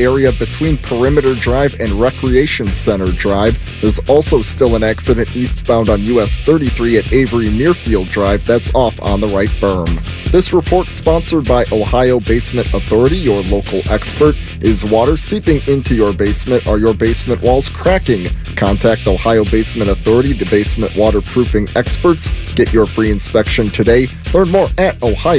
area between Perimeter Drive and Recreation Center Drive. There's also still an accident eastbound on US 33 at Avery Muirfield Drive. That's off on the right berm. This report sponsored by Ohio Basement Authority, your local expert. Is water seeping into your basement? Are your basement walls cracking? Contact Ohio Basement Authority, the basement waterproofing experts. Get your free inspection today. Learn more at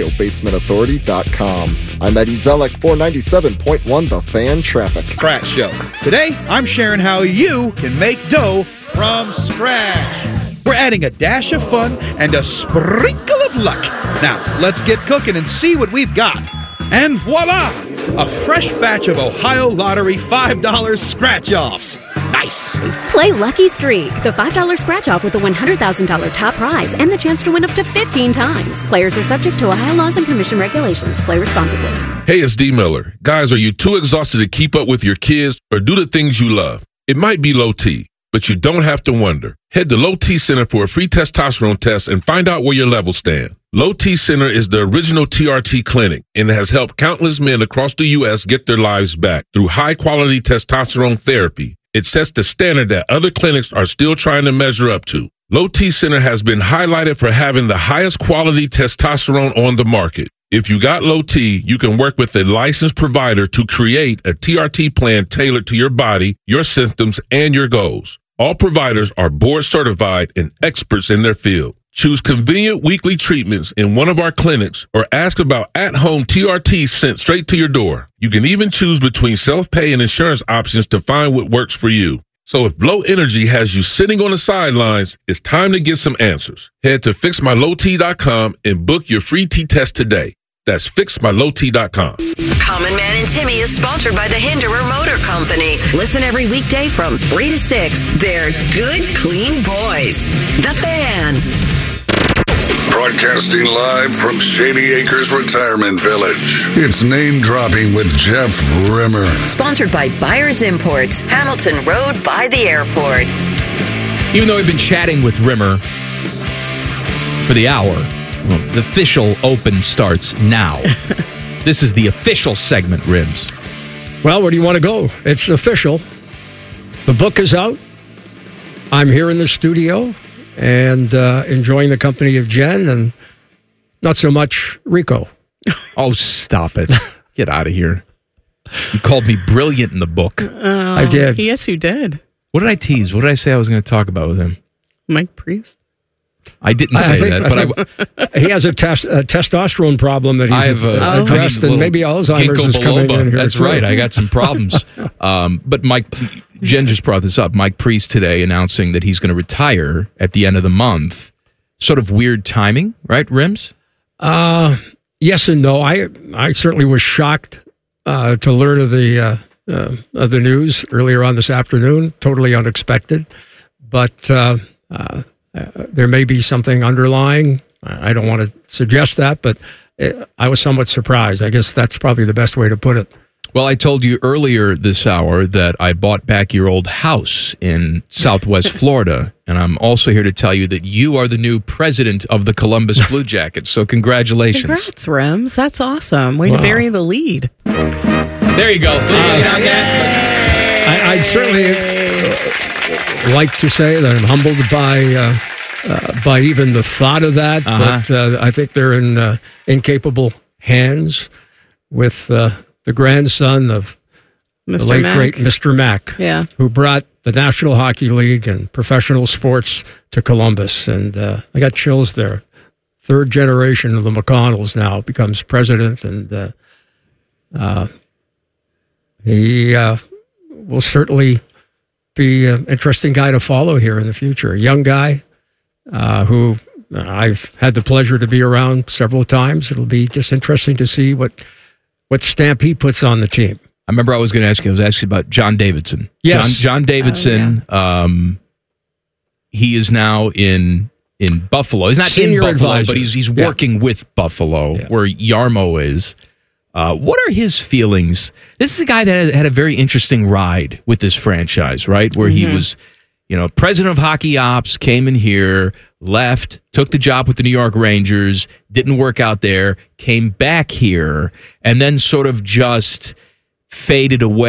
ohiobasementauthority.com. I'm Eddie Zellick for 97.1 The Fan Traffic. Scratch Show. Today, I'm sharing how you can make dough from scratch. We're adding a dash of fun and a sprinkle of luck. Now, let's get cooking and see what we've got. And voila! A fresh batch of Ohio Lottery $5 scratch-offs. Nice. Play Lucky Streak, the $5 scratch-off with a $100,000 top prize and the chance to win up to 15 times. Players are subject to Ohio laws and commission regulations. Play responsibly. Hey, it's D. Miller. Guys, are you too exhausted to keep up with your kids or do the things you love? It might be low T, but you don't have to wonder. Head to Low T Center for a free testosterone test and find out where your levels stand. Low T Center is the original TRT clinic and has helped countless men across the U.S. get their lives back through high-quality testosterone therapy. It sets the standard that other clinics are still trying to measure up to. Low T Center has been highlighted for having the highest quality testosterone on the market. If you got low T, you can work with a licensed provider to create a TRT plan tailored to your body, your symptoms, and your goals. All providers are board certified and experts in their field. Choose convenient weekly treatments in one of our clinics or ask about at-home TRT sent straight to your door. You can even choose between self-pay and insurance options to find what works for you. So if low energy has you sitting on the sidelines, it's time to get some answers. Head to fixmylowt.com and book your free T-test today. That's fixmylowt.com. Common Man and Timmy is sponsored by the Hinderer Motor Company. Listen every weekday from 3 to 6. They're good, clean boys. The Fan. Broadcasting live from Shady Acres Retirement Village. It's Name Dropping with Jeff Rimmer. Sponsored by Byers Imports, Hamilton Road by the airport. Even though we've been chatting with Rimmer for the hour, the official open starts now. This is the official segment, Rims. Well, where do you want to go? It's official. The book is out. I'm here in the studio and enjoying the company of Jen and not so much Rico. Oh, stop it. Get out of here. You called me brilliant in the book. I did. Yes, you did. What did I tease? What did I say I was going to talk about with him? Mike Priest. I didn't say that, but he has a testosterone problem that he's addressed, and maybe Alzheimer's is coming in here. That's right. I got some problems. But Jen just brought this up. Mike Priest today announcing that he's going to retire at the end of the month. Sort of weird timing, right, Rims? Yes and no. I certainly was shocked to learn of the news earlier on this afternoon. Totally unexpected, but. There may be something underlying. I don't want to suggest that, but I was somewhat surprised. I guess that's probably the best way to put it. Well, I told you earlier this hour that I bought back your old house in Southwest Florida, and I'm also here to tell you that you are the new president of the Columbus Blue Jackets, so congratulations. Congrats, Rims. That's awesome. Way to bury the lead. There you go. I'd certainly like to say that I'm humbled by even the thought of that, but I think they're in incapable hands with the grandson of Mr. the late Mack. great Mr. Mack, who brought the National Hockey League and professional sports to Columbus. And I got chills there. Third generation of the McConnells now becomes president, and he will certainly be an interesting guy to follow here in the future. A young guy who I've had the pleasure to be around several times. It'll be just interesting to see what stamp he puts on the team. I remember I was going to ask you. I was asking about John Davidson. Yes, John Davidson. He is now in Buffalo. He's not Senior in Buffalo, advisor. but he's working with Buffalo, where Yarmo is. What are his feelings? This is a guy that had a very interesting ride with this franchise, right? Where he was, president of hockey ops, came in here, left, took the job with the New York Rangers, didn't work out there, came back here, and then sort of just faded away.